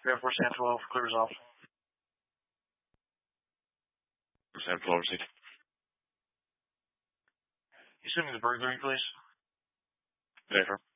Air Force San 12, clear resolved. San 12 received. Assuming the burglary, please. Affirm.